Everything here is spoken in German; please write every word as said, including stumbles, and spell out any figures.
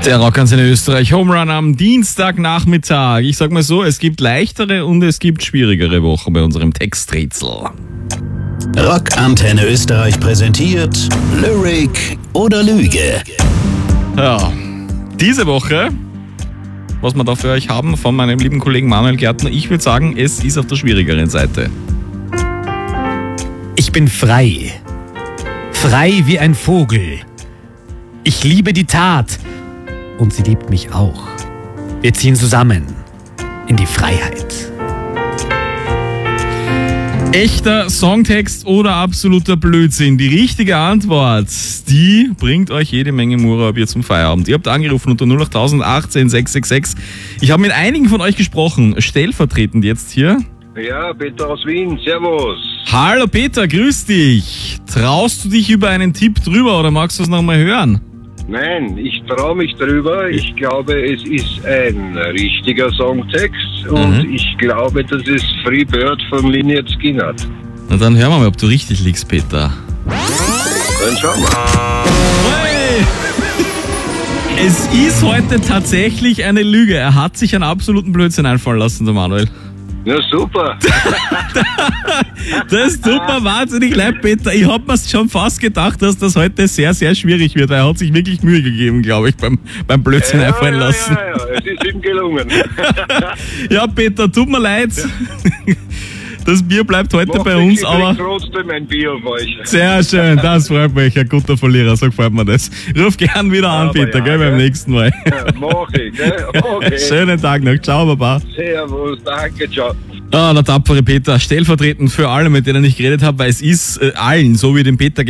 Der Rockantenne Österreich Home Run am Dienstagnachmittag. Ich sag mal so, es gibt leichtere und es gibt schwierigere Wochen bei unserem Texträtsel. Rockantenne Österreich präsentiert Lyric oder Lüge. Ja, diese Woche, was wir da für euch haben von meinem lieben Kollegen Manuel Gärtner, ich würde sagen, es ist auf der schwierigeren Seite. Ich bin frei. Frei wie ein Vogel. Ich liebe die Tat. Und sie liebt mich auch. Wir ziehen zusammen in die Freiheit. Echter Songtext oder absoluter Blödsinn? Die richtige Antwort, die bringt euch jede Menge Mura-Bier zum Feierabend. Ihr habt angerufen unter null acht achtzehn sechs sechs sechs. Ich habe mit einigen von euch gesprochen, stellvertretend jetzt hier. Ja, Peter aus Wien, servus. Hallo Peter, grüß dich. Traust du dich über einen Tipp drüber oder magst du es nochmal hören? Nein, ich traue mich drüber. Ich glaube, es ist ein richtiger Songtext und Mhm. ich glaube, das ist Free Bird von Lynyrd Skynyrd. Na dann hören wir mal, ob du richtig liegst, Peter. Dann schauen wir. Hey! Es ist heute tatsächlich eine Lüge. Er hat sich einen absoluten Blödsinn einfallen lassen, der Manuel. Ja, super. Das tut mir wahnsinnig leid, Peter. Ich hab mir schon fast gedacht, dass das heute sehr, sehr schwierig wird, weil er hat sich wirklich Mühe gegeben, glaube ich, beim, beim Blödsinn ja, einfallen ja, lassen. Ja, ja, es ist ihm gelungen. Ja, Peter, tut mir leid. Das Bier bleibt heute Macht bei nichts, uns, ich aber... trinke trotzdem ein Bier auf euch. Sehr schön, das freut mich. Ein guter Verlierer, so gefällt mir das. Ruf gern wieder an, Aber Peter, ja, gell, beim gell? nächsten Mal. Ja, mach ich, gell? Okay. Schönen Tag noch. Ciao, Baba. Servus, danke, ciao. Ah, der tapfere Peter, stellvertretend für alle, mit denen ich geredet habe, weil es ist äh, allen, so wie dem Peter